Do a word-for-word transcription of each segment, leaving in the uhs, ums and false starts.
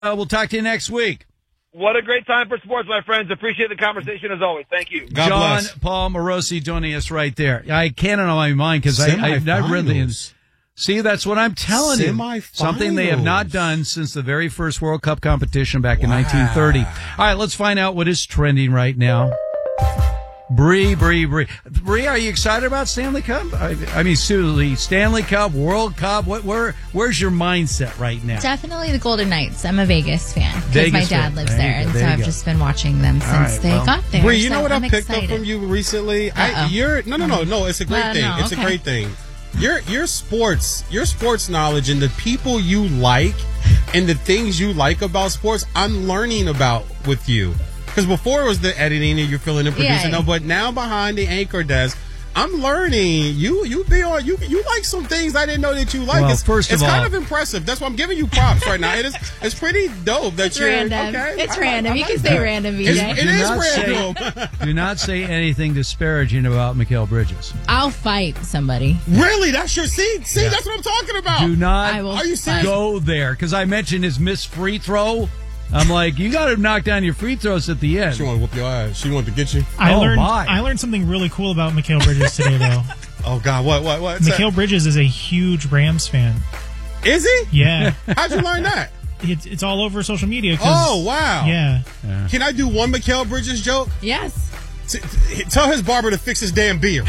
Uh, we'll talk to you next week. What a great time for sports, my friends. Appreciate the conversation as always. Thank you. God John bless. Paul Morosi joining us right there. I can't on my mind because I've not read the. See, that's what I'm telling you. Something they have not done since the very first World Cup competition back in wow. nineteen thirty. All right, let's find out what is trending right now. Bree, Bree, Bree. Bree, are you excited about Stanley Cup? I, I mean, seriously, Stanley Cup, World Cup, what, where, where's your mindset right now? Definitely the Golden Knights. I'm a Vegas fan because my dad fan. lives there, there and so I've go. just been watching them since right, they well. got there. Bree, you so know what I'm I picked excited. up from you recently? I, you're no, no, no, no. It's a great uh, thing. No, it's okay. a great thing. Your your sports, your sports knowledge and the people you like and the things you like about sports, I'm learning about with you. Because before it was the editing and you're filling and producing, yeah. no, but now behind the anchor desk, I'm learning. You you be on you you like some things I didn't know that you like. Well, it's first it's of kind all, of impressive. That's why I'm giving you props right now. It is it's pretty dope that it's you're random. Okay, it's I, random. I, I you like can that. say random, V J. It's, it is random. Say, do not say anything disparaging about Mikal Bridges. I'll fight somebody. Really? That's your seat? See, yeah. that's what I'm talking about. Do not I will Are you serious? go there because I mentioned his missed free throw. I'm like, you got to knock down your free throws at the end. She want to whoop your ass. She want to get you. I oh, learned. my. I learned something really cool about Mikal Bridges today, though. Oh God, what, what, what? Mikal Bridges is a huge Rams fan. Is he? Yeah. How'd you learn that? It's, it's all over social media. Oh wow. Yeah. yeah. Can I do one Mikal Bridges joke? Yes. T- t- tell his barber to fix his damn beard.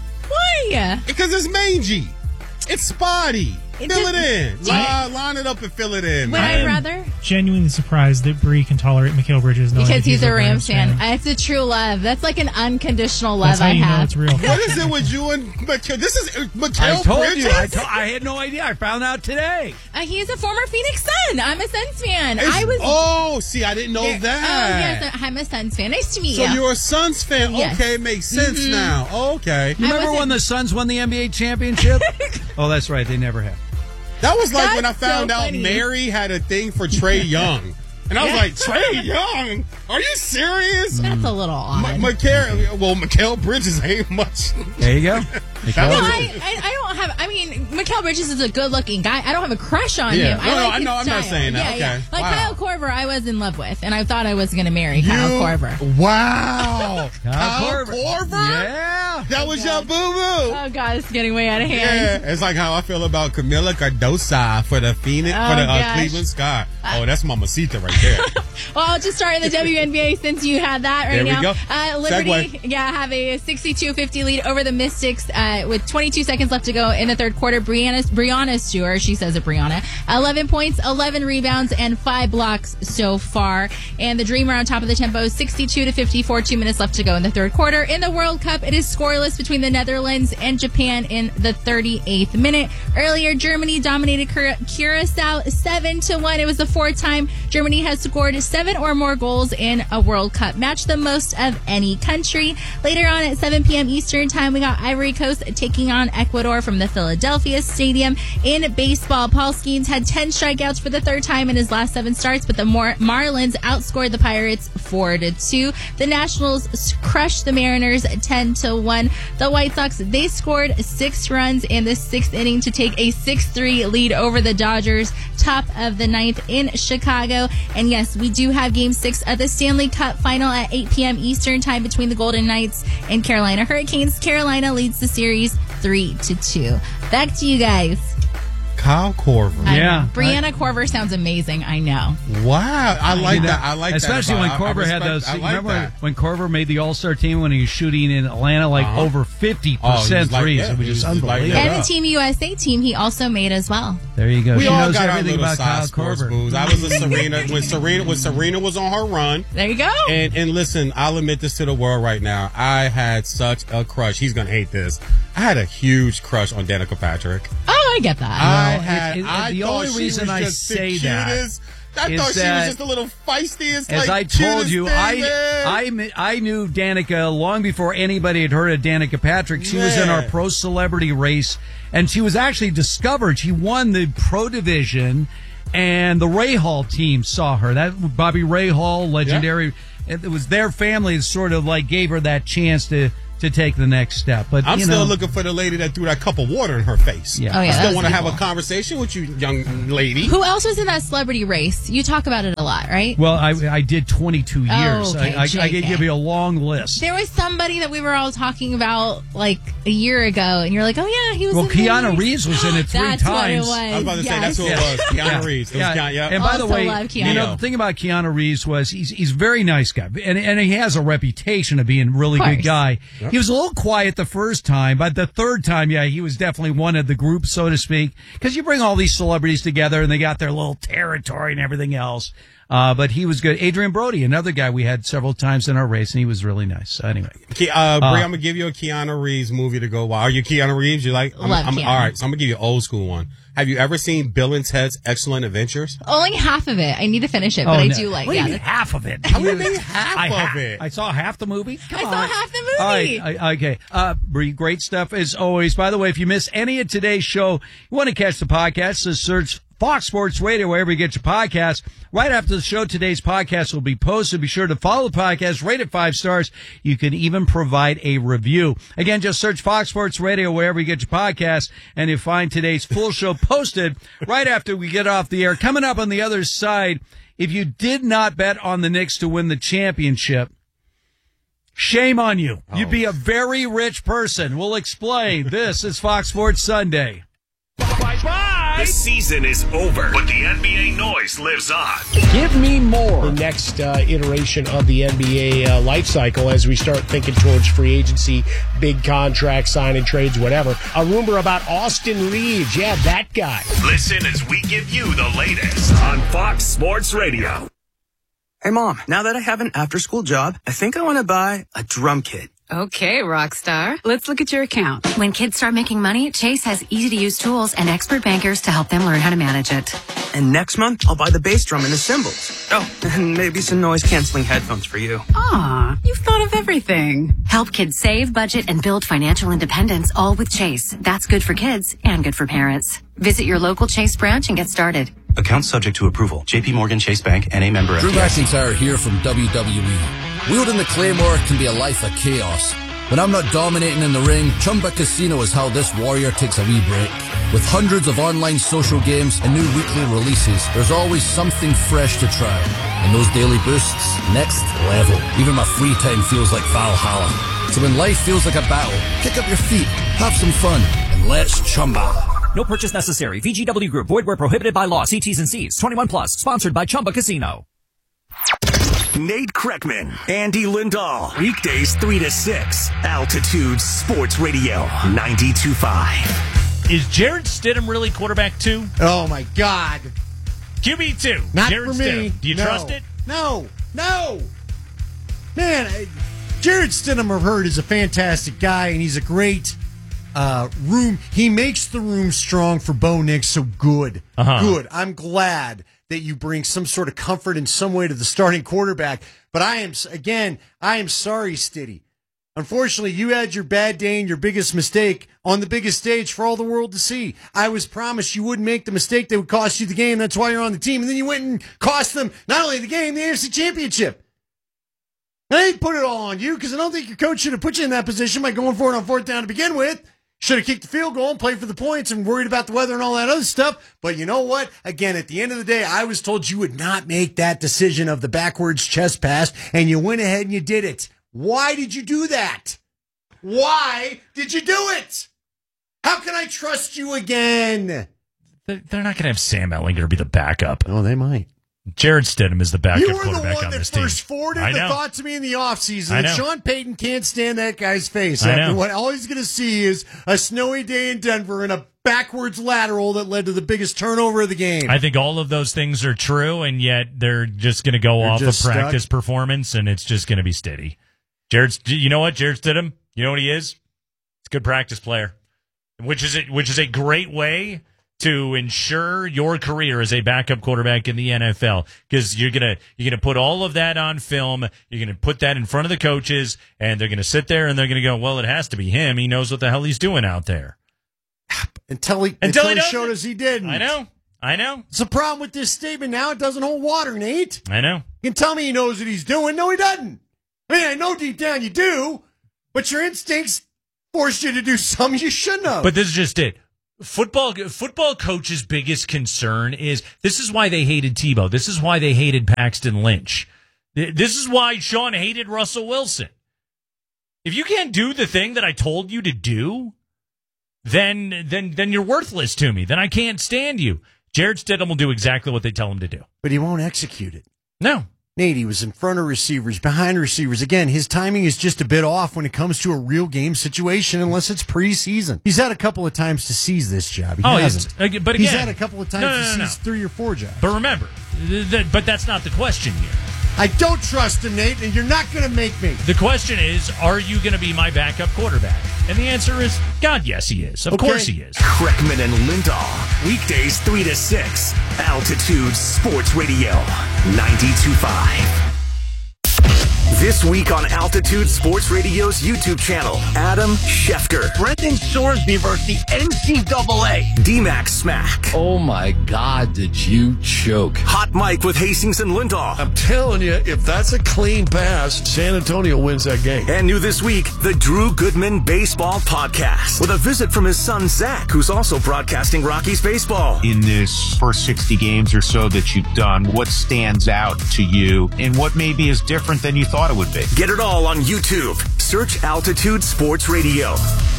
Why? Because it's mangy. It's spotty. It fill just, it in. Line, line it up and fill it in. Would man. I rather? Genuinely surprised that Bree can tolerate Mikal Bridges knowing because that he's, he's a Rams fan. fan. It's a true love. That's like an unconditional love That's how I you have. know it's real. What is it with you and Mikal? This is Mikal I told Bridges? you. I, to- I had no idea. I found out today. Uh, he's a former Phoenix Sun. I'm a Suns fan. It's- I was. Oh, see, I didn't know there, that. Oh yes, I'm a Suns fan. Nice to meet So you. you're a Suns fan. Yes. Okay, makes sense Mm-hmm. now. Okay. You remember when the Suns won the N B A championship? Oh, that's right. They never have. That was like That's when I found so out funny. Mary had a thing for Trae Young. And I was Yeah. like, Trae Young? Are you serious? That's a little odd. M- Mikal, well, Mikal Bridges ain't much. There you go. That No, was- I, I, I don't have. I mean, Mikal Bridges is a good-looking guy. I don't have a crush on Yeah. him. No, I no, like I his know, I'm not style. saying that. Yeah, Okay. yeah. Like Wow. Kyle Korver, I was in love with, and I thought I was going to marry Kyle You- Korver. Wow. Kyle Kyle Korver. Korver? Yeah. That was your boo-boo. Oh God, it's getting way out of hand. Yeah, it's like how I feel about Camila Cardosa for the Phoenix, Oh, for the uh, gosh. Cleveland Sky. Oh, that's Mamacita right there. Well, I'll just start in the W N B A since you had that right There we now. go. Uh, Liberty, Segue. yeah, have a sixty-two fifty lead over the Mystics uh, with twenty-two seconds left to go in the third quarter. Brianna, Brianna Stewart, she says it, Brianna, eleven points, eleven rebounds, and five blocks so far. And the Dreamer on top of the tempo, sixty-two to fifty-four, two minutes left to go in the third quarter. In the World Cup, it is scoreless between the Netherlands and Japan in the thirty-eighth minute. Earlier, Germany dominated Cura- Curacao seven to one. It was the fourth time Germany has scored seven or more goals in a World Cup match, the most of any country. Later on at seven p.m. Eastern time, we got Ivory Coast taking on Ecuador from the Philadelphia Stadium. In baseball, Paul Skeens had ten strikeouts for the third time in his last seven starts, but the Mar- Marlins outscored the Pirates four to two. The Nationals crushed the Mariners ten to one. The White Sox, they scored six runs in the sixth inning to take a six three lead over the Dodgers, top of the ninth in Chicago. And yes, we do have game six of the Stanley Cup final at eight p.m. Eastern time between the Golden Knights and Carolina Hurricanes. Carolina leads the series three to two. Back to you guys. Kyle Korver. I Yeah. know. Brianna Korver sounds amazing. I know. Wow. I like You know, that. I like especially that. when about- Korver I had respect- those. I like remember that. when Korver made the All-Star team when he was shooting in Atlanta like Uh-huh. over fifty Oh, he percent was like threes? that. It was He just was like unbelievable. that. And Yeah. the Team U S A team he also made as well. There you go. We she all knows got our everything little about side Kyle sports Korver. moves. I was a Serena when Serena when Serena was on her run. There you go. And and listen, I'll admit this to the world right now. I had such a crush. He's gonna hate this. I had a huge crush on Danica Patrick. Oh, I get that. I Well, had. it- it- I the thought only she reason was I just the say that cutest. I is thought she that, was just a little feistiest. As like, I told cutest you, thing, I, man. I mi- I knew Danica long before anybody had heard of Danica Patrick. She was in our Man. pro celebrity race, and she was actually discovered. She won the pro division, and the Ray Hall team saw her. That Bobby Ray Hall, legendary. It was their family that sort of like gave her that chance to. to to take the next step. But I'm you still know, looking for the lady that threw that cup of water in her face. Yeah. Oh, yeah, I still want to people. have a conversation with you, young lady. Who else was in that celebrity race? You talk about it a lot, right? Well, I, I did twenty-two years. Oh, okay, I, I, I could give you a long list. There was somebody that we were all talking about like a year ago, and you're like, oh, yeah, he was well, in Keanu the Reeves was in it three that's times. What it was. I was about to yes. say, that's who it was. Keanu Yeah. Reeves. It was Yeah. Keanu, yeah. And by Also the way, love Keanu. you know, the thing about Keanu Reeves was he's he's a very nice guy, and and he has a reputation of being a really good guy. Yep. He was a little quiet the first time, but the third time, yeah, he was definitely one of the group, so to speak, because you bring all these celebrities together and they got their little territory and everything else. Uh, but he was good. Adrian Brody, another guy we had several times in our race, and he was really nice. So anyway. Uh, Brie, uh, I'm going to give you a Keanu Reeves movie to go. Wow. Are you Keanu Reeves? You like? I'm, Love I'm, Keanu. All right. So I'm going to give you an old school one. Have you ever seen Bill and Ted's Excellent Adventures? Only half of it. I need to finish it, but oh, I no. do like what do you yeah. mean half of it. How do you mean half I, of ha- it? I saw half the movie. Come I on. saw half the movie. All right, I, okay. Uh, Brie, great stuff as always. By the way, if you miss any of today's show, you want to catch the podcast, just search Fox Sports Radio wherever you get your podcasts. Right after the show, today's podcast will be posted. Be sure to follow the podcast, rate it five stars. You can even provide a review. Again, just search Fox Sports Radio wherever you get your podcasts, and you'll find today's full show posted right after we get off the air. Coming up on the other side, if you did not bet on the Knicks to win the championship, shame on you. Oh. You'd be a very rich person. We'll explain. This is Fox Sports Sunday. Bye-bye. The season is over, but the N B A noise lives on. Give me more. The next uh, iteration of the N B A uh, life cycle as we start thinking towards free agency, big contracts, signing trades, whatever. A rumor about Austin Reeves. Yeah, that guy. Listen as we give you the latest on Fox Sports Radio. Hey, Mom, now that I have an after-school job, I think I want to buy a drum kit. Okay, Rockstar. Let's look at your account. When kids start making money, Chase has easy-to-use tools and expert bankers to help them learn how to manage it. And next month, I'll buy the bass drum and the cymbals. Oh, and maybe some noise-canceling headphones for you. Aw, you've thought of everything. Help kids save, budget, and build financial independence, all with Chase. That's good for kids and good for parents. Visit your local Chase branch and get started. Account subject to approval. J P Morgan Chase Bank and a member of Drew McIntyre here from W W E. Wielding the Claymore can be a life of chaos. When I'm not dominating in the ring, Chumba Casino is how this warrior takes a wee break. With hundreds of online social games and new weekly releases, there's always something fresh to try. And those daily boosts, next level. Even my free time feels like Valhalla. So when life feels like a battle, kick up your feet, have some fun, and let's Chumba. No purchase necessary. V G W Group. Void where prohibited by law. See T's and C's. twenty-one plus. Sponsored by Chumba Casino. Nate Kreckman, Andy Lindahl. Weekdays three to six. Altitude Sports Radio ninety-two point five. Is Jarrett Stidham really quarterback two? Oh, my God. Q B two. Not Jarrett for me. Stidham. Do you no. trust it? No. No. Man, I, Jarrett Stidham, I've heard, is a fantastic guy, and he's a great uh, room. He makes the room strong for Bo Nix, so good. Uh-huh. Good. I'm glad that you bring some sort of comfort in some way to the starting quarterback. But I am, again, I am sorry, Stiddy. Unfortunately, you had your bad day and your biggest mistake on the biggest stage for all the world to see. I was promised you wouldn't make the mistake that would cost you the game. That's why you're on the team. And then you went and cost them not only the game, the A F C Championship. And I didn't put it all on you because I don't think your coach should have put you in that position by going for it on fourth down to begin with. Should have kicked the field goal and played for the points and worried about the weather and all that other stuff. But you know what? Again, at the end of the day, I was told you would not make that decision of the backwards chest pass, and you went ahead and you did it. Why did you do that? Why did you do it? How can I trust you again? They're not going to have Sam Ehlinger be the backup. Oh, they might. Jared Stidham is the backup you were quarterback the one on that this team. first forwarded I the know. thought to me in the offseason I that know. Sean Payton can't stand that guy's face. I After know. what all he's going to see is a snowy day in Denver and a backwards lateral that led to the biggest turnover of the game. I think all of those things are true, and yet they're just going to go They're off of just stuck. practice performance, and it's just going to be steady. Jared, you know what, Jared Stidham? You know what he is? He's a good practice player, which is a, which is a great way to ensure your career as a backup quarterback in the N F L, because you're gonna you're gonna put all of that on film. You're gonna put that in front of the coaches, and they're gonna sit there and they're gonna go, "Well, it has to be him. He knows what the hell he's doing out there." Until he, Until until he he doesn't. showed us he didn't. I know, I know. It's a problem with this statement now. It doesn't hold water, Nate. I know. You can tell me he knows what he's doing. No, he doesn't. I mean, I know deep down you do, but your instincts forced you to do something you shouldn't have. But this is just it. Football football coach's biggest concern is this is why they hated Tebow. This is why they hated Paxton Lynch. This is why Sean hated Russell Wilson. If you can't do the thing that I told you to do, then then then you're worthless to me. Then I can't stand you. Jarrett Stidham will do exactly what they tell him to do. But he won't execute it. No. Nate, he was in front of receivers, behind receivers. Again, his timing is just a bit off when it comes to a real game situation, unless it's preseason. He's had a couple of times to seize this job. He oh, hasn't. But again, he's had a couple of times no, no, to no, seize no. three or four jobs. But remember, th- th- but that's not the question here. I don't trust him, Nate, and you're not going to make me. The question is, are you going to be my backup quarterback? And the answer is, God, yes, he is. Of okay. course he is. Kreckman and Lindahl, weekdays three to six, Altitude Sports Radio, ninety-two point five. This week on Altitude Sports Radio's YouTube channel, Adam Schefter. Brendan Sorsby versus the N C double A. D-Mac Smack. Oh my God, did you choke? Hot Mike with Hastings and Lindahl. I'm telling you, if that's a clean pass, San Antonio wins that game. And new this week, the Drew Goodman Baseball Podcast with a visit from his son, Zach, who's also broadcasting Rockies baseball. In this first sixty games or so that you've done, what stands out to you and what maybe is different than you thought it would be? Get it all on YouTube. Search Altitude Sports Radio.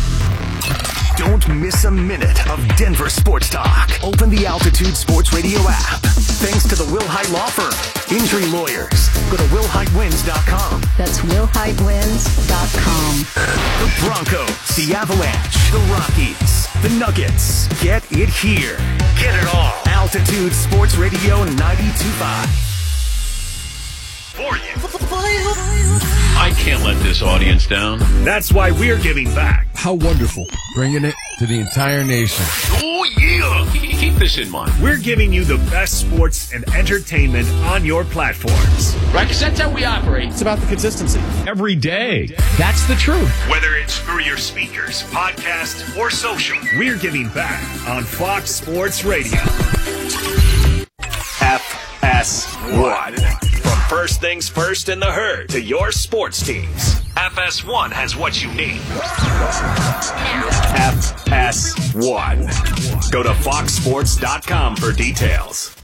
Don't miss a minute of Denver sports talk. Open the Altitude Sports Radio app. Thanks to the Will Hite Law Firm. Injury lawyers. Go to will hite wins dot com. That's will hite wins dot com. The Broncos, the Avalanche, the Rockies, the Nuggets. Get it here. Get it all. Altitude Sports Radio ninety-two point five. For you. I can't let this audience down. That's why we're giving back. How wonderful. Bringing it to the entire nation. Oh, yeah. Keep this in mind. We're giving you the best sports and entertainment on your platforms. Right, because that's how we operate. It's about the consistency. Every day. That's the truth. Whether it's through your speakers, podcast, or social, we're giving back on Fox Sports Radio. F S one. From First Things First in the Herd to your sports teams, F S one has what you need. F S one. Go to fox sports dot com for details.